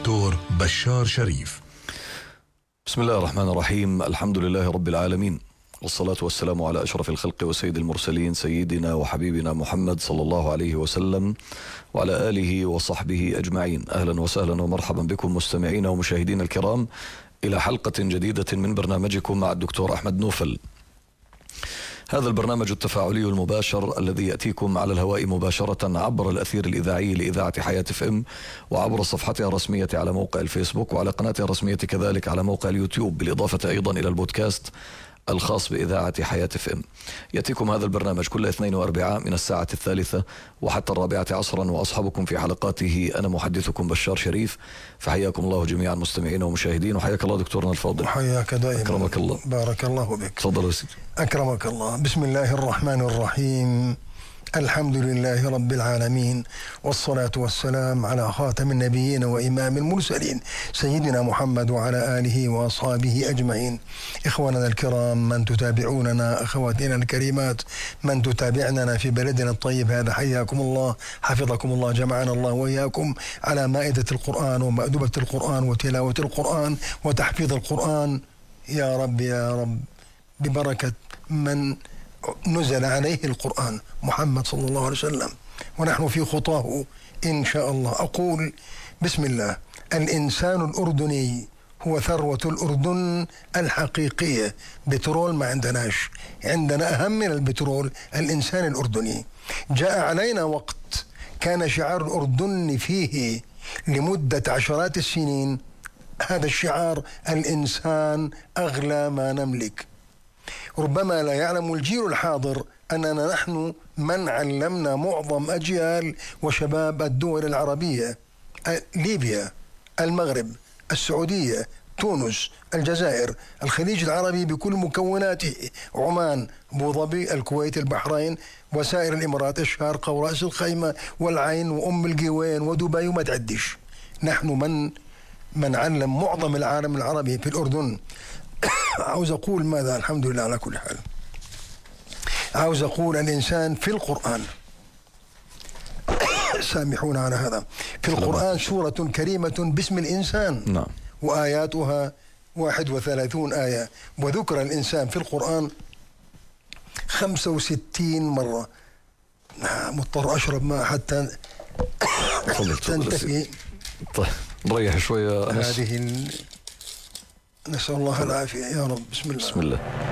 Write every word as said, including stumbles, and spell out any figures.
الدكتور بشار شريف. بسم الله الرحمن الرحيم. الحمد لله رب العالمين، والصلاة والسلام على أشرف الخلق وسيد المرسلين سيدنا وحبيبنا محمد صلى الله عليه وسلم وعلى آله وصحبه أجمعين. أهلا وسهلا ومرحبا بكم مستمعين ومشاهدين الكرام إلى حلقة جديدة من برنامجكم مع الدكتور أحمد نوفل. هذا البرنامج التفاعلي المباشر الذي يأتيكم على الهواء مباشرة عبر الأثير الإذاعي لإذاعة حياة اف ام، وعبر صفحتها الرسمية على موقع الفيسبوك، وعلى قناتها الرسمية كذلك على موقع اليوتيوب، بالإضافة أيضا إلى البودكاست الخاص بإذاعة حياة اف ام. يأتيكم هذا البرنامج كل اثنين وأربعاء من الساعة الثالثة وحتى الرابعة عصرا، وأصحبكم في حلقاته أنا محدثكم بشار شريف. فحياكم الله جميعا مستمعين ومشاهدين، وحياك الله دكتورنا الفاضل. حياك دائما. أكرمك الله. بارك الله بك. تفضل يا سيدي. أكرمك الله. بسم الله الرحمن الرحيم. الحمد لله رب العالمين، والصلاة والسلام على خاتم النبيين وإمام المرسلين سيدنا محمد وعلى آله وأصحابه أجمعين. إخواننا الكرام، من تتابعوننا، أخواتنا الكريمات، من تتابعننا في بلدنا الطيب هذا، حياكم الله، حفظكم الله، جمعنا الله وإياكم على مائدة القرآن ومأدبة القرآن وتلاوة القرآن وتحفيظ القرآن يا رب يا رب، ببركة من نزل عليه القرآن محمد صلى الله عليه وسلم، ونحن في خطاه إن شاء الله. أقول بسم الله. الإنسان الأردني هو ثروة الأردن الحقيقية. بترول ما عندناش، عندنا أهم من البترول الإنسان الأردني. جاء علينا وقت كان شعار الأردن فيه لمدة عشرات السنين هذا الشعار: الإنسان أغلى ما نملك. ربما لا يعلم الجيل الحاضر أننا نحن من علمنا معظم أجيال وشباب الدول العربية: ليبيا، المغرب، السعودية، تونس، الجزائر، الخليج العربي بكل مكوناته، عمان، أبو ظبي، الكويت، البحرين، وسائر الإمارات، الشارقة ورأس الخيمة والعين وأم القوين ودبي وما تعدش. نحن من من علم معظم العالم العربي في الأردن. عاوز أقول ماذا؟ الحمد لله على كل حال. عاوز أقول الإنسان في القرآن، سامحونا على هذا، في القرآن سورة كريمة باسم الإنسان. نعم. وآياتها واحد وثلاثون آية، وذكر الإنسان في القرآن خمسة وستين مرة. مضطر أشرب ماء حتى تنتهي. طيب نريح شوية أنس. هذه ال... نسأل الله العافية يا رب. بسم الله. بسم الله.